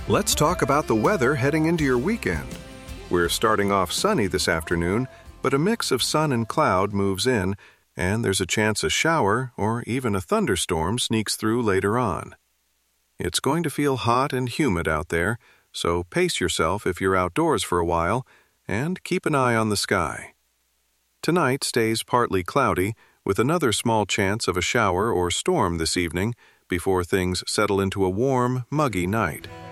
Let's talk about the weather heading into your weekend. We're starting off sunny this afternoon, but a mix of sun and cloud moves in, and there's a chance a shower or even a thunderstorm sneaks through later on. It's going to feel hot and humid out there, so pace yourself if you're outdoors for a while, and keep an eye on the sky. Tonight stays partly cloudy, with another small chance of a shower or storm this evening before things settle into a warm, muggy night.